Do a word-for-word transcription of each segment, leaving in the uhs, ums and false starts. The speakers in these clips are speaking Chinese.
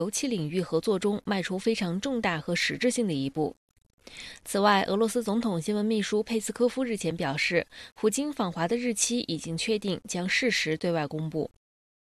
油气领域合作中迈出非常重大和实质性的一步。此外，俄罗斯总统新闻秘书佩斯科夫日前表示，普京访华的日期已经确定，将适时对外公布。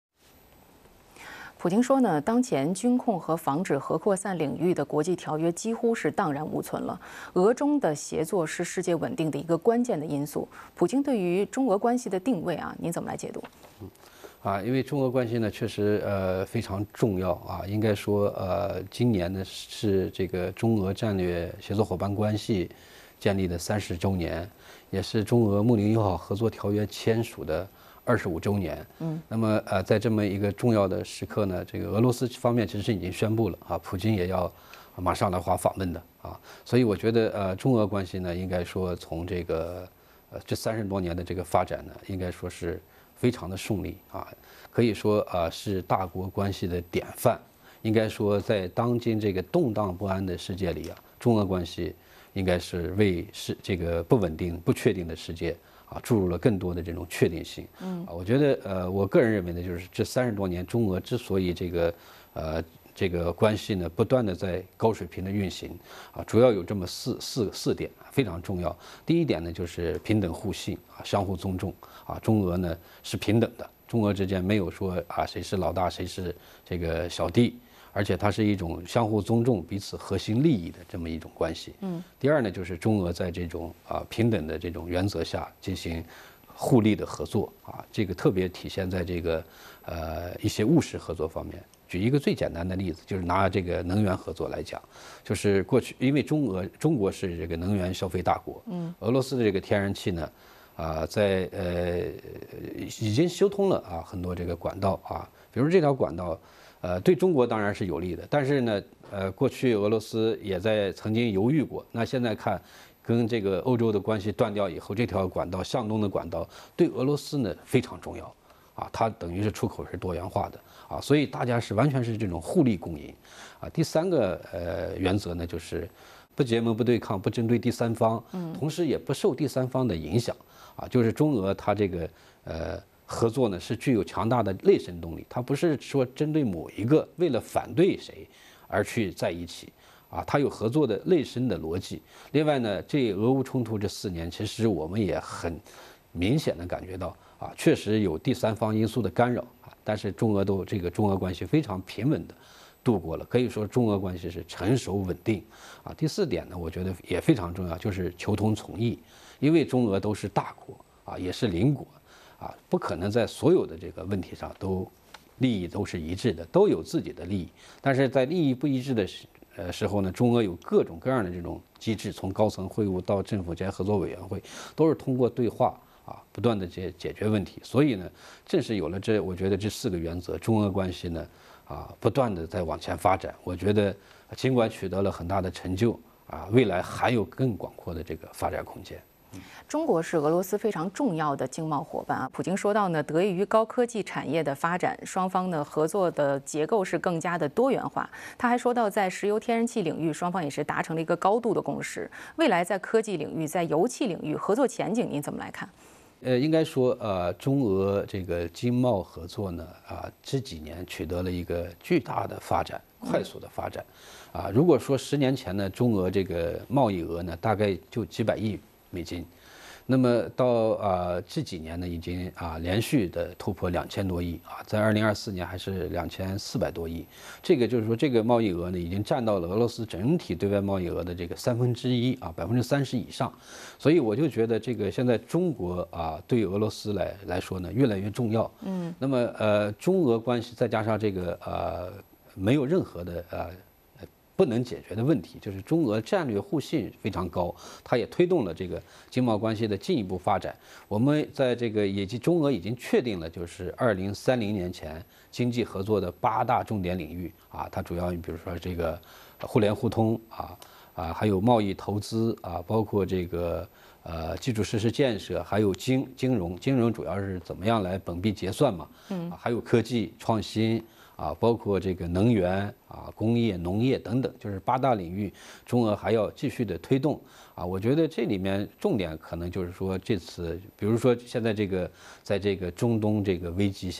普京说呢，当前军控和防止核扩散领域的国际条约几乎是荡然无存了。俄中的协作是世界稳定的一个关键的因素。普京对于中俄关系的定位啊，您怎么来解读？ 嗯，啊，因为中俄关系呢确实呃非常重要啊，应该说呃今年呢是这个中俄战略协作伙伴关系建立的三十周年，也是中俄睦邻友好合作条约签署的二十五周年。嗯，那么呃，在这么一个重要的时刻呢，这个俄罗斯方面其实已经宣布了啊，普京也要马上来华访问的啊，所以我觉得呃，中俄关系呢，应该说从这个呃这三十多年的这个发展呢，应该说是非常的顺利啊，可以说啊是大国关系的典范。应该说，在当今这个动荡不安的世界里啊，中俄关系应该是为是这个不稳定、不确定的世界啊，注入了更多的这种确定性。嗯，啊，我觉得，呃，我个人认为呢，就是这三十多年，中俄之所以这个，呃，这个关系呢，不断的在高水平的运行，啊，主要有这么四四四点非常重要。第一点呢，就是平等互信啊，相互尊重啊，中俄呢是平等的，中俄之间没有说啊谁是老大谁是这个小弟。而且它是一种相互尊重、彼此核心利益的这么一种关系。嗯。第二呢，就是中俄在这种啊平等的这种原则下进行互利的合作啊，这个特别体现在这个呃一些务实合作方面。举一个最简单的例子，就是拿这个能源合作来讲，就是过去因为中俄中国是这个能源消费大国，嗯，俄罗斯的这个天然气呢，啊，在呃已经修通了啊很多这个管道啊，比如这条管道。呃，对中国当然是有利的，但是呢，呃，过去俄罗斯也在曾经犹豫过。那现在看，跟这个欧洲的关系断掉以后，这条管道向东的管道对俄罗斯呢非常重要，啊，它等于是出口是多元化的啊，所以大家是完全是这种互利共赢，啊。第三个呃原则呢就是不结盟、不对抗、不针对第三方，嗯，同时也不受第三方的影响，啊，就是中俄它这个呃。合作呢是具有强大的内生动力，它不是说针对某一个为了反对谁而去在一起啊，它有合作的内生的逻辑。另外呢，这俄乌冲突这四年，其实我们也很明显的感觉到啊，确实有第三方因素的干扰啊，但是中俄都这个中俄关系非常平稳的度过了，可以说中俄关系是成熟稳定啊。第四点呢，我觉得也非常重要，就是求同存异，因为中俄都是大国啊，也是邻国。啊，不可能在所有的这个问题上都利益都是一致的，都有自己的利益。但是在利益不一致的时呃时候呢，中俄有各种各样的这种机制，从高层会晤到政府间合作委员会，都是通过对话啊，不断的解解决问题。所以呢，正是有了这，我觉得这四个原则，中俄关系呢啊，不断的在往前发展。我觉得尽管取得了很大的成就啊，未来还有更广阔的这个发展空间。 中国是俄罗斯非常重要的经贸伙伴啊。普京说到呢，得益于高科技产业的发展，双方呢合作的结构是更加的多元化。他还说到，在石油天然气领域，双方也是达成了一个高度的共识。未来在科技领域、在油气领域合作前景，您怎么来看？ 呃，应该说，呃，中俄这个经贸合作呢，啊，这几年取得了一个巨大的发展，快速的发展。啊，如果说十年前呢，中俄这个贸易额呢，大概就几百亿美金，那么到啊这几年呢，已经啊连续的突破两千多亿啊，在二零二四年还是两千四百多亿，这个就是说这个贸易额呢，已经占到了俄罗斯整体对外贸易额的这个三分之一啊，百分之三十以上，所以我就觉得这个现在中国啊对俄罗斯来来说呢越来越重要，嗯，那么呃中俄关系再加上这个呃没有任何的呃。不能解决的问题，就是中俄战略互信非常高，它也推动了这个经贸关系的进一步发展。我们在这个以及中俄已经确定了，就是二零三零年前经济合作的八大重点领域啊，它主要比如说这个互联互通啊啊，还有贸易投资啊，包括这个呃基础设施建设，还有金金融，金融主要是怎么样来本币结算嘛，嗯，还有科技创新。啊，包括这个能源啊、工业、农业等等，就是八大领域，中俄还要继续的推动啊。我觉得这里面重点可能就是说，这次比如说现在这个在这个中东这个危机下，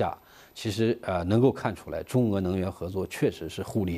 其实呃能够看出来，中俄能源合作确实是互利。